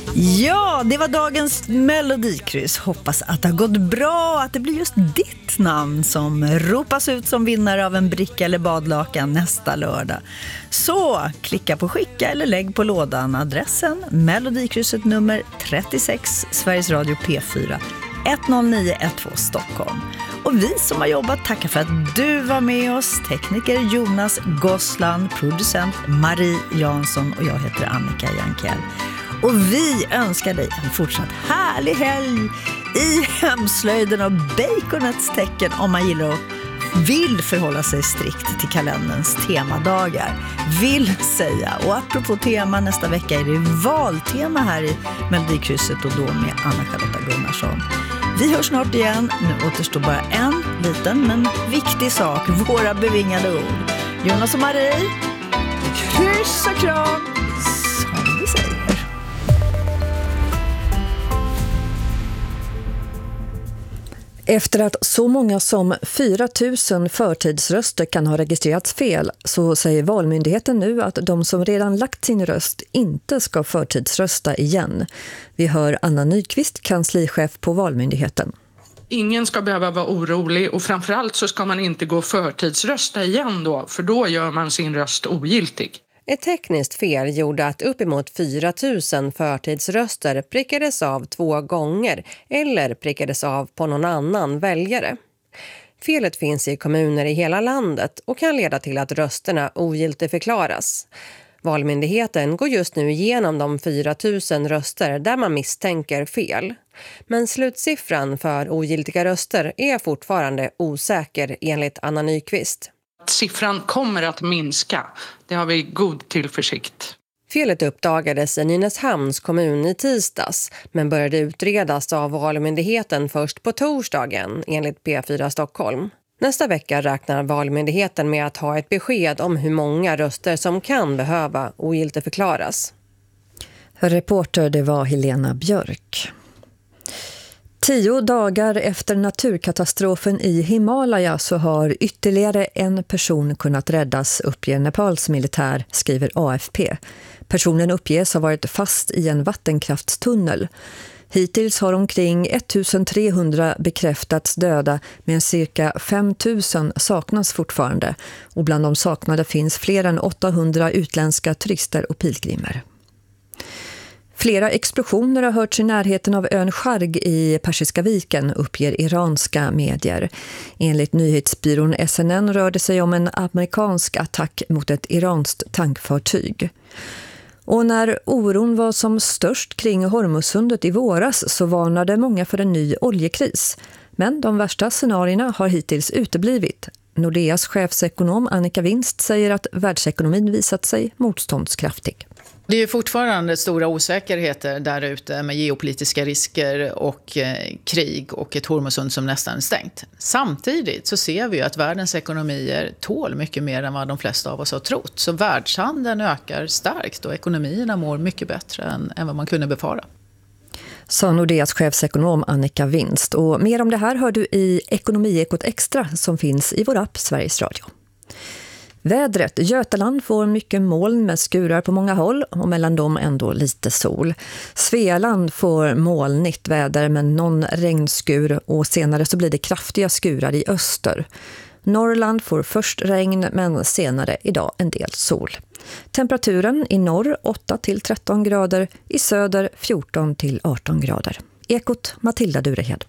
Ja, det var dagens melodikryss. Hoppas att det har gått bra, att det blir just ditt namn som ropas ut som vinnare av en bricka eller badlakan nästa lördag. Så klicka på skicka eller lägg på lådan adressen melodikrysset nummer 36 Sveriges Radio P4 10912 Stockholm. Och vi som har jobbat tackar för att du var med oss. Tekniker Jonas Gossland, producent Marie Jansson och jag heter Annika Jankell. Och vi önskar dig en fortsatt härlig helg i hemslöjden och baconets tecken om man gillar och vill förhålla sig strikt till kalenderns temadagar. Vill säga. Och apropå tema, nästa vecka är det valtema här i Melodikrysset och då med Anna-Charlotta Gunnarsson. Vi hörs snart igen. Nu återstår bara en liten men viktig sak. Våra bevingade ord. Jonas och Marie, kryss och kram, som vi säger. Efter att så många som 4 000 förtidsröster kan ha registrerats fel så säger Valmyndigheten nu att de som redan lagt sin röst inte ska förtidsrösta igen. Vi hör Anna Nyqvist, kanslichef på Valmyndigheten. Ingen ska behöva vara orolig och framförallt så ska man inte gå förtidsrösta igen då, för då gör man sin röst ogiltig. Ett tekniskt fel gjorde att uppemot 4 000 förtidsröster prickades av 2 gånger eller prickades av på någon annan väljare. Felet finns i kommuner i hela landet och kan leda till att rösterna ogiltigförklaras. Valmyndigheten går just nu igenom de 4 000 röster där man misstänker fel. Men slutsiffran för ogiltiga röster är fortfarande osäker enligt Anna Nyqvist. Siffran kommer att minska. Det har vi god tillförsikt. Felet uppdagades i Nynäshamns kommun i tisdags men började utredas av Valmyndigheten först på torsdagen enligt P4 Stockholm. Nästa vecka räknar Valmyndigheten med att ha ett besked om hur många röster som kan behöva ogiltigförklaras. Reporter, det var Helena Björk. 10 dagar efter naturkatastrofen i Himalaya så har ytterligare en person kunnat räddas, uppger Nepals militär, skriver AFP. Personen uppges ha varit fast i en vattenkraftstunnel. Hittills har omkring 1300 bekräftats döda, men cirka 5000 saknas fortfarande. Och bland de saknade finns fler än 800 utländska turister och pilgrimer. Flera explosioner har hörts i närheten av ön Sharg i Persiska viken, uppger iranska medier. Enligt nyhetsbyrån SNN rör det sig om en amerikansk attack mot ett iranskt tankfartyg. Och när oron var som störst kring Hormuzsundet i våras så varnade många för en ny oljekris. Men de värsta scenarierna har hittills uteblivit. Nordeas chefsekonom Annika Winst säger att världsekonomin visat sig motståndskraftig. Det är ju fortfarande stora osäkerheter där ute med geopolitiska risker och krig och ett Hormuzsund som nästan är stängt. Samtidigt så ser vi ju att världens ekonomier tål mycket mer än vad de flesta av oss har trott. Så världshandeln ökar starkt och ekonomierna mår mycket bättre än vad man kunde befara. Sa Nordeas chefsekonom Annika Winst. Och mer om det här hör du i Ekonomiekot Extra som finns i vår app Sveriges Radio. Vädret. Götaland får mycket moln med skurar på många håll och mellan dem ändå lite sol. Svealand får molnigt väder med någon regnskur och senare så blir det kraftiga skurar i öster. Norrland får först regn men senare idag en del sol. Temperaturen i norr 8-13 grader, i söder 14-18 grader. Ekot Matilda Durehed.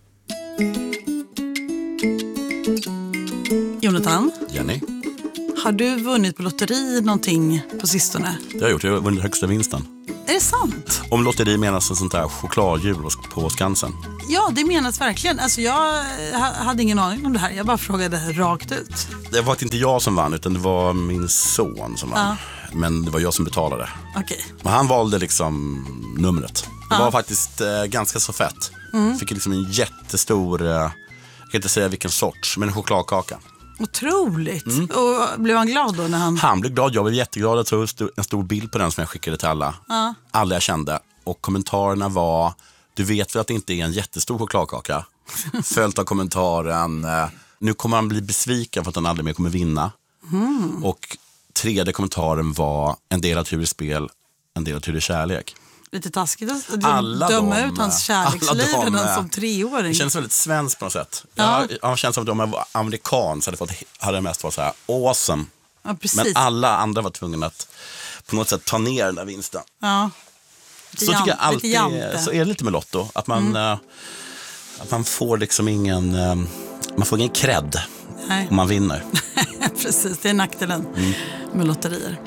Jonathan? Jenny? Har du vunnit på lotteri någonting på sistone? Det har jag gjort, jag har vunnit högsta vinsten. Är det sant? Om lotteri menas en sånt där chokladhjul på Skansen. Ja, det menas verkligen. Alltså jag hade ingen aning om det här. Jag bara frågade rakt ut. Det var inte jag som vann utan det var min son som vann. Men det var jag som betalade. Okej. Men han valde liksom numret. Det var faktiskt ganska så fett. Fick liksom en jättestor, jag kan inte säga vilken sorts, men en chokladkaka. Otroligt. Och blev han glad då när han... Han blev glad, jag blev jätteglad. Jag tog en stor bild på den som jag skickade till alla. Alla jag kände. Och kommentarerna var, du vet väl att det inte är en jättestor chokladkaka? Följt av kommentaren, nu kommer han bli besviken för att han aldrig mer kommer vinna. Och tredje kommentaren var, en del av tur i spel, en del av tur i kärlek. lite taskigt att döma ut hans kärleksliv som 3-åring. Det känns väldigt svenskt på något sätt. Jag känns som att de var amerikansk hade mest varit så här awesome. Ja, precis. Men alla andra var tvungna att på något sätt ta ner den där vinsten. Ja. Så tycker jag alltid, så är det lite med Lotto. Att man får liksom ingen cred om man vinner. Precis, det är nackdelen med lotterier.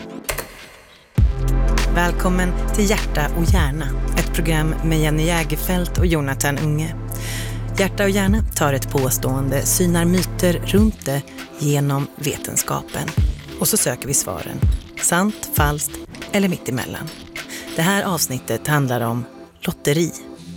Välkommen till Hjärta och hjärna, ett program med Jenny Jägerfelt och Jonathan Unge. Hjärta och hjärna tar ett påstående, synar myter runt det genom vetenskapen. Och så söker vi svaren. Sant, falskt eller mittemellan. Det här avsnittet handlar om lotteri.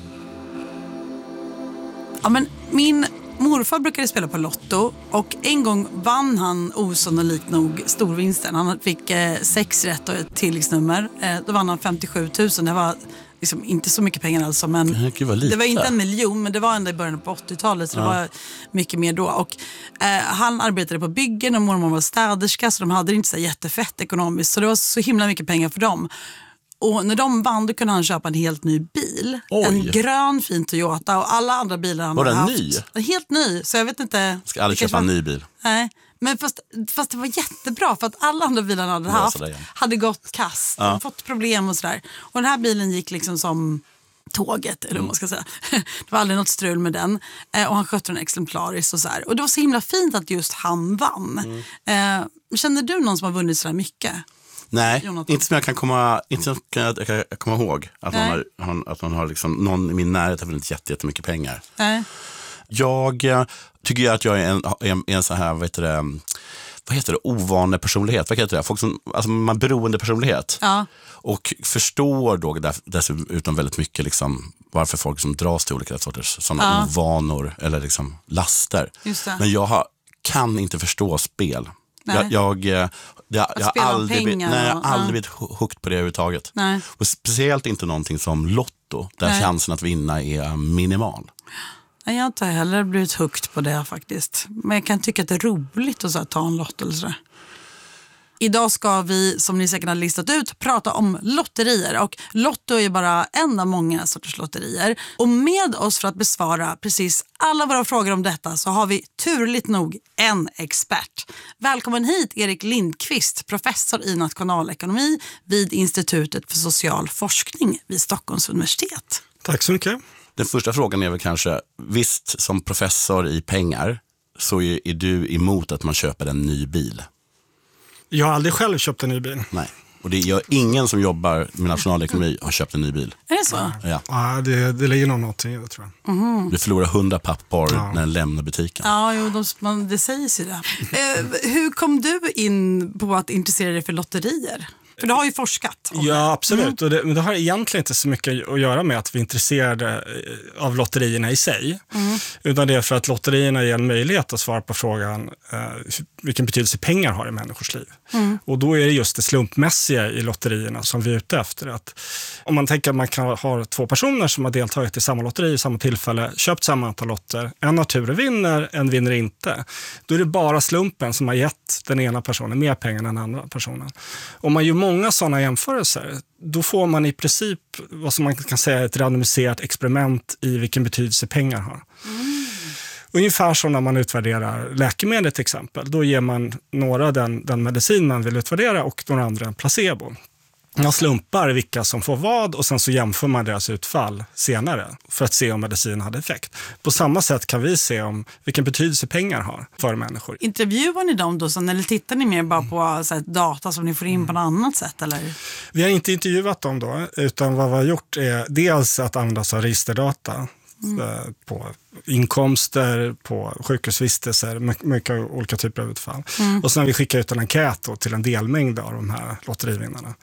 Ja, men min morfar brukade spela på Lotto och en gång vann han osannolikt nog storvinsten. Han fick 6 rätt och ett tilläggsnummer. Då vann han 57 000. Det var liksom inte så mycket pengar alltså, men det var inte 1 miljon, men det var ändå i början på 80-talet, så det var mycket mer då. Och han arbetade på byggen och mormor var städerska, så de hade inte så jättefett ekonomiskt, så det var så himla mycket pengar för dem. Och när de vann, då kunde han köpa en helt ny bil. Oj. En grön fin Toyota, och alla andra bilar han hade haft. Var den ny? Helt ny, så jag vet inte. Ska aldrig köpa en ny bil. Nej, men fast det var jättebra, för att alla andra bilar han hade haft hade gått kast, fått problem och sådär. Och den här bilen gick liksom som tåget, eller vad man ska säga. Det var aldrig något strul med den. Och han skötte den exemplariskt och så här. Och det var så himla fint att just han vann. Känner du någon som har vunnit så här mycket? Nej, Jonathan? inte som jag kan komma ihåg att man har liksom, någon i min närhet har vunnit jättemycket pengar. Nej. Jag tycker att jag är en så här, vad heter det, ovanlig personlighet. Vad heter det? Folk som, alltså man beroende personlighet. Ja. Och förstår då dessutom väldigt mycket liksom varför folk som dras till olika sorters sådana ovanor eller liksom laster. Just det. Men jag kan inte förstå spel. Jag har aldrig blivit hooked på det överhuvudtaget. Nej. Och speciellt inte någonting som Lotto, där chansen att vinna är minimal. Nej, jag har inte heller blivit hooked på det faktiskt. Men jag kan tycka att det är roligt att ta en lott eller sådär. Idag ska vi, som ni säkert har listat ut, prata om lotterier. Och Lotto är ju bara en av många sorters lotterier. Och med oss för att besvara precis alla våra frågor om detta så har vi turligt nog en expert. Välkommen hit Erik Lindqvist, professor i nationalekonomi vid Institutet för social forskning vid Stockholms universitet. Tack så mycket. Den första frågan är väl kanske, visst som professor i pengar så är du emot att man köper en ny bil? Jag har aldrig själv köpt en ny bil. Nej, och det gör ingen som jobbar med nationalekonomi har köpt en ny bil. Är det så? Ja, det ligger nog någonting i det, tror jag. Mm. Du förlorar 100 pappar när den lämnar butiken. Ja, det sägs ju det. Hur kom du in på att intressera dig för lotterier? För du har ju forskat om det. Ja, absolut. Och men det har egentligen inte så mycket att göra med att vi är intresserade av lotterierna i sig. Utan det är för att lotterierna ger en möjlighet att svara på frågan vilken betydelse pengar har i människors liv. Och då är det just det slumpmässiga i lotterierna som vi är ute efter. Att om man tänker att man kan ha 2 personer som har deltagit i samma lotteri i samma tillfälle, köpt samma antal lotter, en av tur vinner, en vinner inte. Då är det bara slumpen som har gett den ena personen mer pengar än den andra personen. Om man gör många sådana jämförelser, då får man i princip vad som man kan säga är ett randomiserat experiment i vilken betydelse pengar har. Ungefär som när man utvärderar läkemedel till exempel. Då ger man några den medicin man vill utvärdera och några andra en placebo. Man slumpar vilka som får vad och sen så jämför man deras utfall senare för att se om medicin hade effekt. På samma sätt kan vi se om vilken betydelse pengar har för människor. Intervjuar ni dem då eller tittar ni mer bara på så här, data som ni får in på något annat sätt? Eller? Vi har inte intervjuat dem då, utan vad vi har gjort är dels att använda sig av registerdata på inkomster, på sjukhusvistelser, mycket olika typer av utfall. Och sen vi skickar ut en enkät då till en delmängd av de här lotterivinnarna.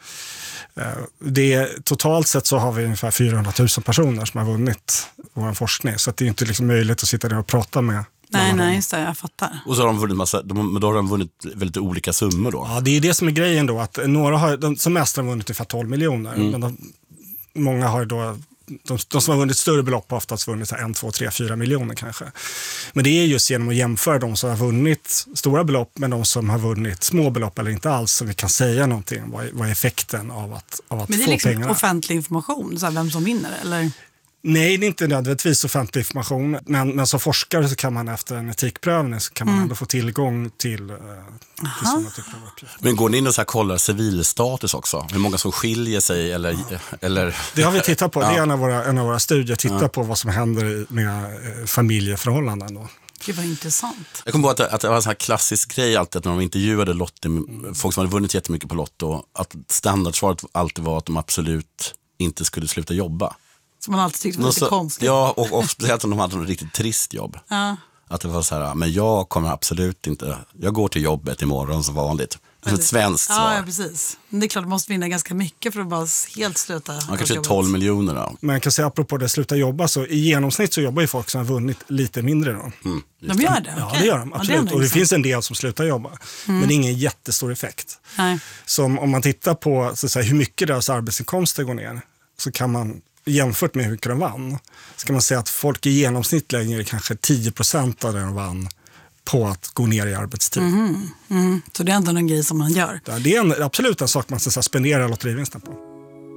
Totalt sett så har vi ungefär 400 000 personer som har vunnit vår forskning, så att det är inte liksom möjligt att sitta där och prata med. Nej, just det, jag fattar. Och så har de vunnit då har de vunnit väldigt olika summor då. Ja, det är det som är grejen då, att några har, som mest har vunnit ungefär 12 miljoner, men många har då de som har vunnit större belopp har oftast vunnit 1, 2, 3, 4 miljoner kanske. Men det är just genom att jämföra de som har vunnit stora belopp med de som har vunnit små belopp eller inte alls, så vi kan säga någonting om vad är effekten av att få pengarna. Men det är liksom offentlig information, så här, vem som vinner, eller? Nej, det är inte nödvändigtvis offentlig information, men som forskare så kan man efter en etikprövning så kan man ändå få tillgång till sådana typer av uppgifter. Men går ni in och så här kollar civilstatus också? Hur många som skiljer sig eller? Det har vi tittat på. Det är en av våra studier. Titta på vad som händer med familjeförhållanden då. Det var intressant. Jag kommer på att det var en sån här klassisk grej alltid, att när de intervjuade folk som hade vunnit jättemycket på Lotto, att standardsvaret alltid var att de absolut inte skulle sluta jobba. Som man alltid tyckte var lite konstigt. Ja, och speciellt om de hade ett riktigt trist jobb. Ja. Att det var så här, men jag kommer absolut inte, jag går till jobbet imorgon som vanligt. Som ett svenskt svar. Ja, precis. Men det är klart, du måste vinna ganska mycket för att bara helt sluta. Man kanske 12 miljoner då. Men jag kan säga apropå det sluta jobba, så i genomsnitt så jobbar ju folk som har vunnit lite mindre då. De gör det? Ja, det gör de, absolut. Ja, och det finns en del som slutar jobba. Men det är ingen jättestor effekt. Nej. Som om man tittar på så att säga, hur mycket deras arbetsinkomster går ner, så kan man jämfört med hur mycket de vann, så kan man säga att folk i genomsnitt lägger kanske 10% av det de vann på att gå ner i arbetstid. Så det är ändå en grej som man gör. Det är absolut en sak man ska spendera lotterivinsten på.